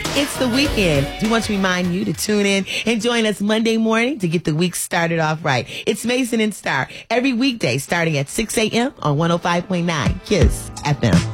It's the weekend. We want to remind you to tune in and join us Monday morning to get the week started off right. It's Mason and Star every weekday starting at 6 a.m. on 105.9 KISS FM.